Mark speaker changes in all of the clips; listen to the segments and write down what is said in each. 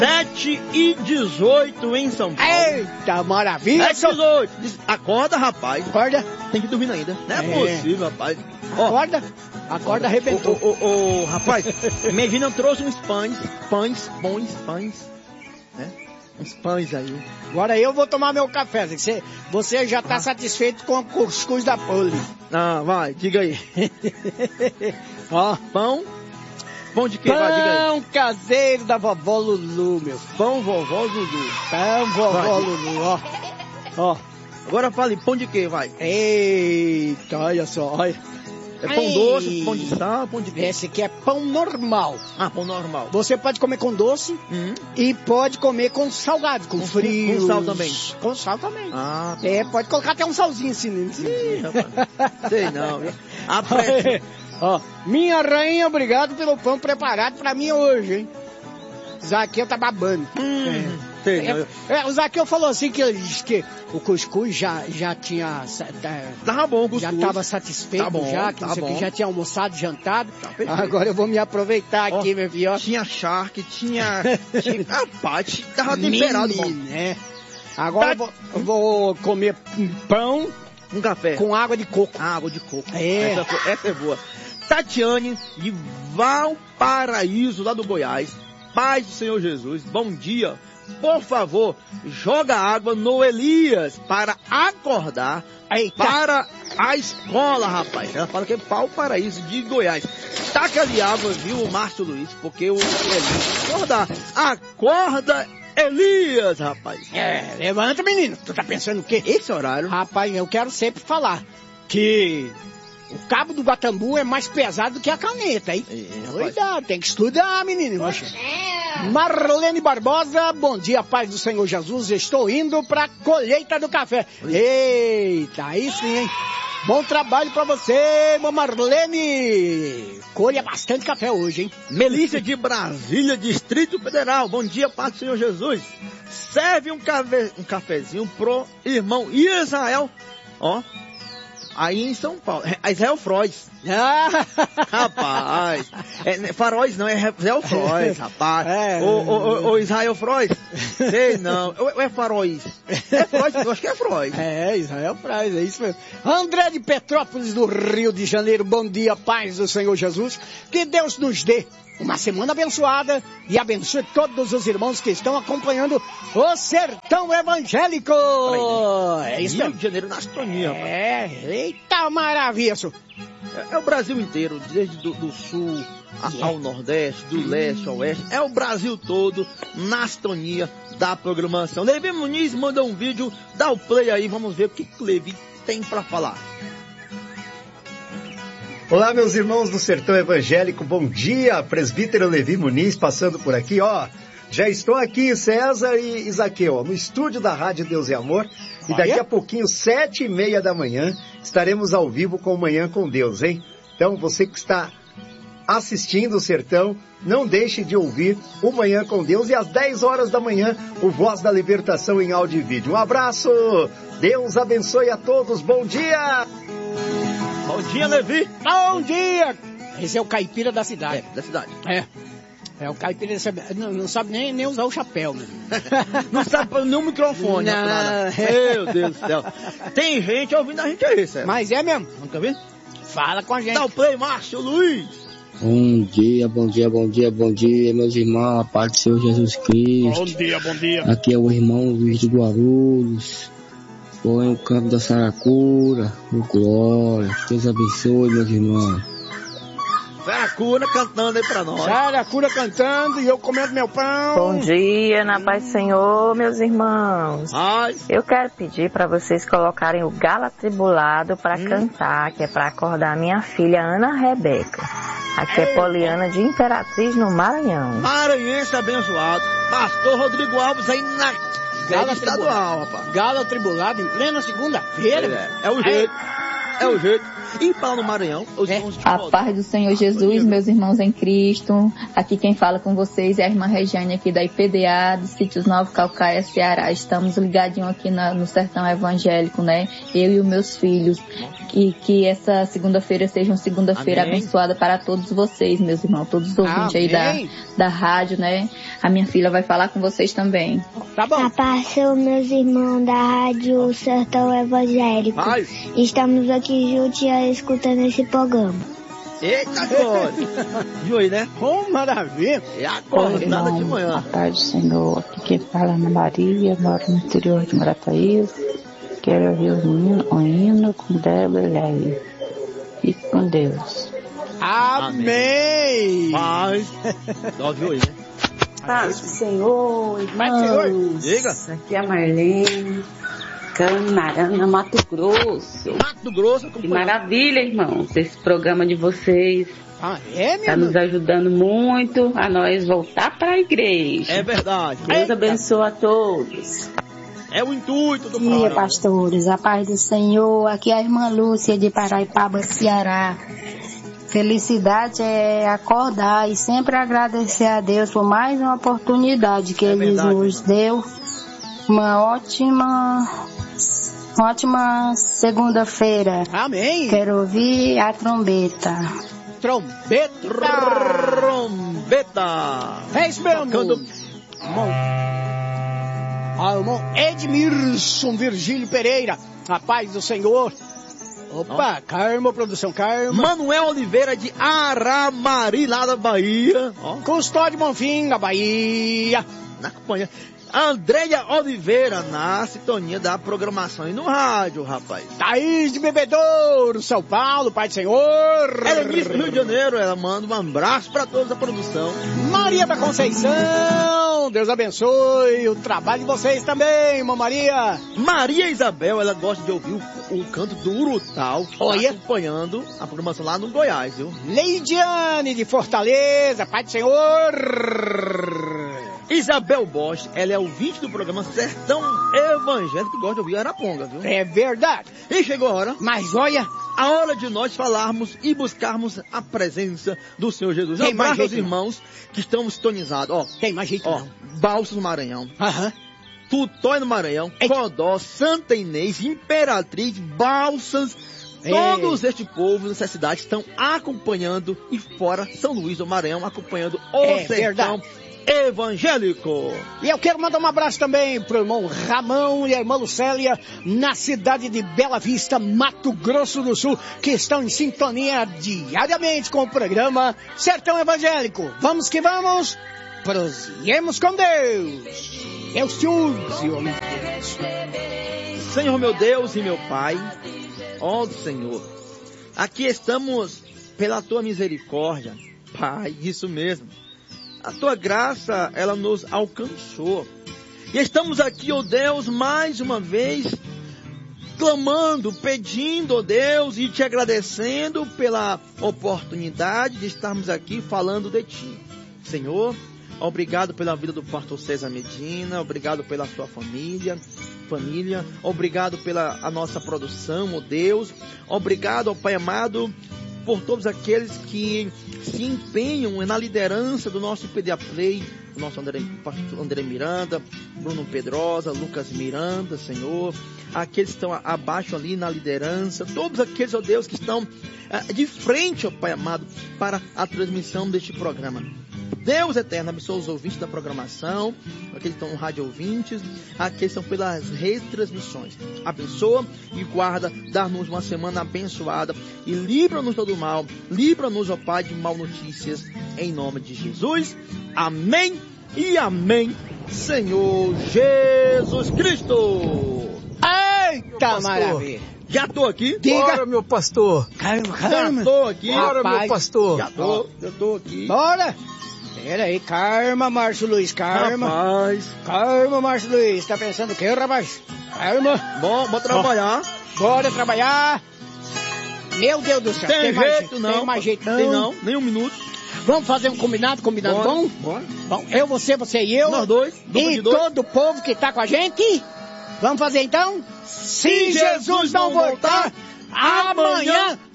Speaker 1: 7h18 em São Paulo.
Speaker 2: Eita, maravilha!
Speaker 1: 7h18. Acorda, rapaz.
Speaker 2: Acorda.
Speaker 1: Tem que dormir ainda. Não é possível, rapaz.
Speaker 2: Acorda. Acorda, arrebentou.
Speaker 1: Rapaz, Medina trouxe uns pães, né? Uns pães aí.
Speaker 2: Agora eu vou tomar meu café. Você já tá satisfeito com o cuscuz da Poli.
Speaker 1: Ah, vai, diga aí.
Speaker 2: Ó,
Speaker 1: Pão de quê? Vai, diga aí.
Speaker 2: Pão caseiro da vovó Lulu, meu.
Speaker 1: Pão vovó Lulu.
Speaker 2: Pão vovó
Speaker 1: Vai.
Speaker 2: Lulu, ó.
Speaker 1: Agora fale, pão de quê, vai?
Speaker 2: Eita, olha só, olha.
Speaker 1: É pão doce, pão de sal, pão de quê?
Speaker 2: Esse aqui é pão normal.
Speaker 1: Ah, pão normal.
Speaker 2: Você pode comer com doce e pode comer com salgado, com frio.
Speaker 1: Com sal também?
Speaker 2: Com sal também.
Speaker 1: Ah,
Speaker 2: pode colocar até um salzinho assim.
Speaker 1: ih, rapaz. Sei não, viu? Apresse.
Speaker 2: Ó, minha rainha, obrigado pelo pão preparado pra mim hoje, hein? Zaqueu tá babando.
Speaker 1: Sei não.
Speaker 2: O Zaqueu falou assim que o cuscuz já tinha...
Speaker 1: Tava bom o cuscuz.
Speaker 2: Já tava satisfeito,
Speaker 1: Tá bom,
Speaker 2: já, que
Speaker 1: tá
Speaker 2: não sei o
Speaker 1: bom.
Speaker 2: que, já tinha almoçado, jantado.
Speaker 1: perfeito.
Speaker 2: Agora eu vou me aproveitar aqui, meu filho. Ó.
Speaker 1: Tinha charque, tinha... Rapaz, tava temperado, bom.
Speaker 2: Né? Agora eu vou comer pão
Speaker 1: Um café.
Speaker 2: com água de coco.
Speaker 1: Água de coco.
Speaker 2: É.
Speaker 1: Essa é boa. Tatiane, de Valparaíso, lá do Goiás. Paz do Senhor Jesus, bom dia. Por favor, joga água no Elias para acordar. Para a escola, rapaz. Ela fala que é Valparaíso de Goiás. Taca ali água, viu, Márcio Luiz? Porque o Elias acordar. Acorda, Elias, rapaz.
Speaker 2: Levanta, menino. Tu tá pensando o quê?
Speaker 1: Esse horário.
Speaker 2: Rapaz, eu quero sempre falar que o cabo do Guatambu é mais pesado do que a caneta, hein? Cuidado, tem que estudar, menino. Marlene Barbosa, bom dia, paz do Senhor Jesus. Estou indo pra colheita do café. Eita, aí sim, hein? Bom trabalho pra você, Marlene. Colha bastante café hoje, hein?
Speaker 1: Melícia de Brasília, Distrito Federal. Bom dia, paz do Senhor Jesus. Serve um cafezinho pro irmão Israel. Ó. Aí em São Paulo. É Israel Frois. Rapaz. Faróis não, é Israel Frois, rapaz. O Israel Frois. Sei não. Ou é Faróis? É Frois, eu acho que é Frois.
Speaker 2: Israel Frois, é isso mesmo. André de Petrópolis, do Rio de Janeiro. Bom dia, paz do Senhor Jesus. Que Deus nos dê uma semana abençoada e abençoe todos os irmãos que estão acompanhando o Sertão Evangélico. É isso mesmo.
Speaker 1: Rio de Janeiro na astonia, rapaz.
Speaker 2: Eita maravilha, isso.
Speaker 1: É o Brasil inteiro, desde do sul ao nordeste, do leste ao oeste. É o Brasil todo na astonia da programação. Levi Muniz manda um vídeo, dá o play aí, vamos ver o que o Levi tem pra falar.
Speaker 3: Olá, meus irmãos do Sertão Evangélico, bom dia, presbítero Levi Muniz passando por aqui, ó. Já estou aqui, César e Zaqueu, no estúdio da Rádio Deus e Amor. E daqui a pouquinho, 7h30 da manhã, estaremos ao vivo com Manhã com Deus, hein? Então, você que está assistindo o Sertão, não deixe de ouvir o Manhã com Deus. E às 10 horas da manhã, o Voz da Libertação em áudio e vídeo. Um abraço, Deus abençoe a todos, bom dia!
Speaker 1: Bom dia, Levi!
Speaker 2: Bom dia! Esse é o caipira da cidade.
Speaker 1: Da cidade.
Speaker 2: É o caipira da cidade. Não sabe nem usar o chapéu, né?
Speaker 1: Não sabe nem o microfone. Não. Meu Deus do céu. Tem gente ouvindo a gente aí, César.
Speaker 2: Mas é mesmo.
Speaker 1: Nunca vi?
Speaker 2: Fala com a gente.
Speaker 1: Dá o play, Márcio Luiz.
Speaker 4: Bom dia, meus irmãos, a paz do Senhor Jesus Cristo.
Speaker 1: Bom dia.
Speaker 4: Aqui é o irmão Luiz de Guarulhos. Estou em o campo da Saracura, o Glória. Deus abençoe, meus irmãos.
Speaker 1: Saracura cantando aí pra nós.
Speaker 2: Saracura cantando e eu comendo meu pão.
Speaker 5: Bom dia, na paz do Senhor, meus irmãos.
Speaker 1: Ai.
Speaker 5: Eu quero pedir para vocês colocarem o Galo Atribulado para cantar, que é para acordar minha filha Ana Rebeca. Aqui é Poliana de Imperatriz, no Maranhão.
Speaker 1: Maranhense abençoado. Pastor Rodrigo Alves aí na
Speaker 2: Galo
Speaker 1: estadual, rapaz.
Speaker 2: Galo Atribulado em plena segunda-feira.
Speaker 1: É o jeito. É o jeito. E para no Maranhão, os irmãos de
Speaker 6: A paz do Senhor Jesus, meus irmãos em Cristo. Aqui quem fala com vocês é a irmã Regiane aqui da IPDA, dos Sítios Novo Calcaia, Ceará. Estamos ligadinhos aqui no Sertão Evangélico, né? Eu e os meus filhos. Que essa segunda-feira seja uma segunda-feira abençoada para todos vocês, meus irmãos. Todos os ouvintes aí da rádio, né? A minha filha vai falar com vocês também.
Speaker 7: Tá bom. A paz são meus irmãos da rádio Sertão Evangélico. Estamos aqui juntos escutando esse programa.
Speaker 1: Eita, glória! Viu aí, né?
Speaker 2: Oh, maravilha!
Speaker 1: É acordada de manhã.
Speaker 8: A paz do Senhor. Aqui quem fala é Ana Maria, moro no interior de Marataízes. Quero ouvir o hino com Débora e Lélia. Fique com Deus.
Speaker 2: Amém!
Speaker 1: Paz! Viu aí, né?
Speaker 9: Paz do Senhor, irmãos.
Speaker 1: Diga.
Speaker 9: Aqui é a Marlene. Canarana, Mato Grosso.
Speaker 1: Mato Grosso,
Speaker 9: que maravilha, irmãos. Esse programa de vocês
Speaker 2: está
Speaker 9: nos ajudando muito a nós voltar para a igreja.
Speaker 1: É verdade.
Speaker 9: Deus abençoe a todos.
Speaker 1: É o intuito do
Speaker 10: programa. Dia, pastores, a paz do Senhor. Aqui é a irmã Lúcia de Paraipaba, Ceará. Felicidade é acordar e sempre agradecer a Deus por mais uma oportunidade que Ele nos deu. Uma ótima segunda-feira.
Speaker 2: Amém.
Speaker 10: Quero ouvir a trombeta.
Speaker 2: Trombeta. É isso mesmo. Irmão Edmilson Virgílio Pereira. A paz do Senhor. Opa, Carmo, produção Carmo.
Speaker 1: Manuel Oliveira de Aramari, lá da Bahia.
Speaker 2: Custódio Bonfim, da Bahia.
Speaker 1: Na companhia. Andréia Oliveira, na sintonia da programação e no rádio, rapaz.
Speaker 2: Thaís de Bebedouro, São Paulo, Pai do Senhor.
Speaker 1: Helenice do Rio de Janeiro, ela manda um abraço para todos da produção.
Speaker 2: Maria da Conceição, Deus abençoe o trabalho de vocês também, irmã Maria.
Speaker 1: Maria Isabel, ela gosta de ouvir o canto do Urutau, que está acompanhando a programação lá no Goiás, viu?
Speaker 2: Leidiane de Fortaleza, Pai do Senhor.
Speaker 1: Isabel Bosch, ela é ouvinte do programa Sertão Evangélico, que gosta de ouvir Araponga, viu?
Speaker 2: É verdade.
Speaker 1: E chegou a hora.
Speaker 2: Mas olha,
Speaker 1: a hora de nós falarmos e buscarmos a presença do Senhor Jesus.
Speaker 2: Tem mais
Speaker 1: jeito, irmãos que estão sintonizados. Ó,
Speaker 2: tem mais jeito não.
Speaker 1: Balsas no Maranhão. Tutói no Maranhão. Codó, Santa Inês, Imperatriz, Balsas. Todos este povo nessa cidade estão acompanhando, e fora São Luís do Maranhão, acompanhando o Sertão Evangélico.
Speaker 2: E eu quero mandar um abraço também pro irmão Ramão e a irmã Lucélia, na cidade de Bela Vista, Mato Grosso do Sul, que estão em sintonia diariamente com o programa Sertão Evangélico. Vamos que vamos, prosseguimos com Deus. Deus te use, homem.
Speaker 1: Senhor meu Deus e meu Pai, ó Senhor, aqui estamos pela Tua misericórdia, Pai, isso mesmo. A Tua graça, ela nos alcançou. E estamos aqui, ó Deus, mais uma vez, clamando, pedindo, ó Deus, e Te agradecendo pela oportunidade de estarmos aqui falando de Ti. Senhor, obrigado pela vida do pastor César Medina, obrigado pela sua família, obrigado pela a nossa produção, ó Deus, obrigado, ó Pai amado, por todos aqueles que se empenham na liderança do nosso IPDA Play, o nosso pastor André Miranda, Bruno Pedrosa, Lucas Miranda, Senhor, aqueles que estão abaixo ali na liderança, todos aqueles, ó Deus, que estão de frente, ó Pai amado, para a transmissão deste programa. Deus eterno, abençoa os ouvintes da programação, aqueles que estão no rádio ouvintes, aqueles que estão pelas retransmissões. Abençoa e guarda, dá-nos uma semana abençoada e livra-nos todo mal. Livra-nos, ó Pai, de mal notícias, em nome de Jesus. Amém e amém, Senhor Jesus Cristo.
Speaker 2: Eita, maravilha.
Speaker 1: Já tô aqui.
Speaker 3: Diga. Bora, meu pastor.
Speaker 2: Calma.
Speaker 1: Já tô aqui.
Speaker 3: Bora, meu pastor.
Speaker 1: Já tô aqui.
Speaker 2: Bora. Pera aí, calma, Márcio Luiz, calma.
Speaker 1: Rapaz.
Speaker 2: Calma, Márcio Luiz, tá pensando o quê, rapaz? Calma.
Speaker 1: Bom trabalhar.
Speaker 2: Bora trabalhar. Meu Deus do céu.
Speaker 1: Tem jeito não.
Speaker 2: Tem mais jeito não.
Speaker 1: Tem não, nem um minuto.
Speaker 2: Vamos fazer um combinado
Speaker 1: bora,
Speaker 2: bom?
Speaker 1: Bora.
Speaker 2: Bom, eu, você e eu.
Speaker 1: Nós dois.
Speaker 2: E todo o povo que tá com a gente. Vamos fazer então? Se Jesus não voltar, amanhã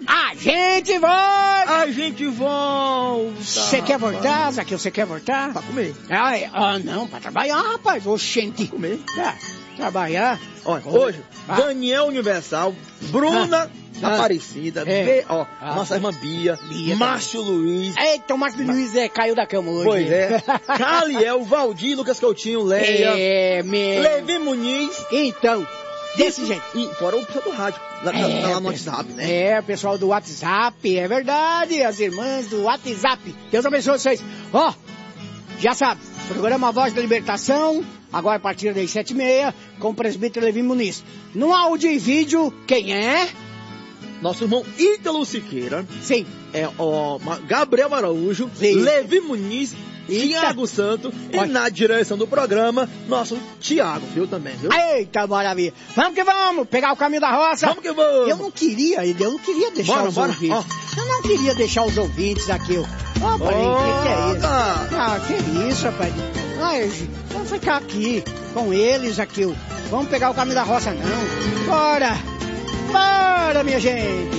Speaker 2: A gente volta!
Speaker 1: A gente volta!
Speaker 2: Você quer voltar, Zaqueu? Você quer voltar?
Speaker 1: Pra comer.
Speaker 2: Não, pra trabalhar, rapaz. Oxente.
Speaker 1: Pra comer.
Speaker 2: Trabalhar.
Speaker 1: Olha, hoje, Daniel Universal, Bruna Aparecida, nossa irmã Bia, Márcio Luiz.
Speaker 2: Eita, o Márcio Luiz caiu da cama hoje.
Speaker 1: Pois é. Caliel, Valdir, Lucas Coutinho, Leia. Levi Muniz.
Speaker 2: Então, desse jeito.
Speaker 1: E fora o pessoal do rádio, lá no WhatsApp, né?
Speaker 2: O pessoal do WhatsApp, é verdade. As irmãs do WhatsApp. Deus abençoe vocês. Já sabe, programa Voz da Libertação, agora a partir das 7h30, com o presbítero Levi Muniz. No áudio e vídeo, quem é?
Speaker 1: Nosso irmão Ítalo Siqueira.
Speaker 2: Sim.
Speaker 1: Gabriel Araújo, Levi Muniz, Tiago Santo e na direção do programa, nosso Tiago, viu, também, viu?
Speaker 2: Eita, maravilha. Vamos que vamos, pegar o caminho da roça.
Speaker 1: Vamos que vamos.
Speaker 2: Eu não queria deixar os ouvintes. Eu não queria deixar os ouvintes aqui. Que é isso? Que isso, rapaz? Vamos ficar aqui com eles aqui. Vamos pegar o caminho da roça, não. Bora, minha gente.